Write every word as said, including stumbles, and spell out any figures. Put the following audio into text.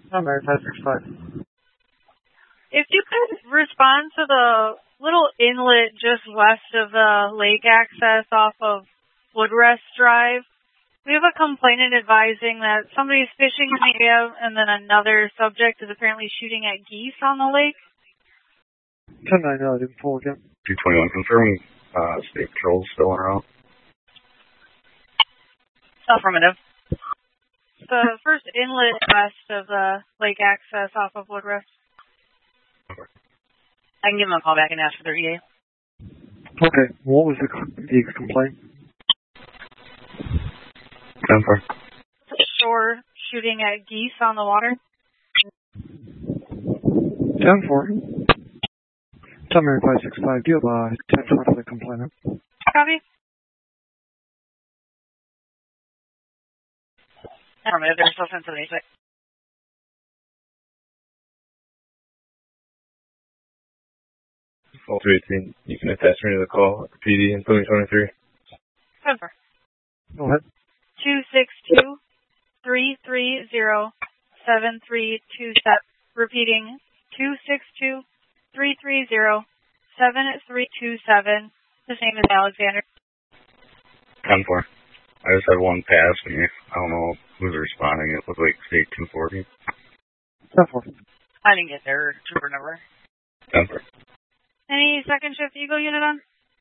I'm Mary five six five. If you could respond to the little inlet just west of the lake access off of Woodrest Drive, we have a complainant advising that somebody's fishing in the area and then another subject is apparently shooting at geese on the lake. ten nine, uh, didn't pull again. two twenty-one, confirming uh, state patrol still en route. Affirmative. The first inlet west of the lake access off of Woodrest. I can give them a call back and ask for their E A. Okay, what was the, the complaint? ten four. Shore shooting at geese on the water. ten four. Tell Mary five six five, do you have uh, ten four for the complainant? Copy. Affirmative, they're still sent to the basic. Call two eighteen, you can attach me to the call, P D in twenty twenty-three. ten four. Go ahead. two six two, three three zero, seven three two seven. Repeating, two six two, three three zero, seven three two seven. His name is Alexander. ten four. I just had one pass me. I don't know who's responding. It looked like state two forty. ten four. I didn't get their trooper number. ten four. Any second shift Eagle unit on?